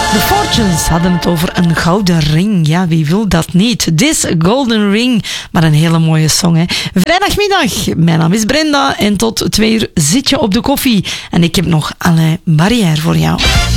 The Fortunes hadden het over een gouden ring. Ja, wie wil dat niet? This Golden Ring. Maar een hele mooie song, hè. Vrijdagmiddag. Mijn naam is Brenda. En tot 2 uur zit je op de koffie. En ik heb nog Alain Barrière voor jou.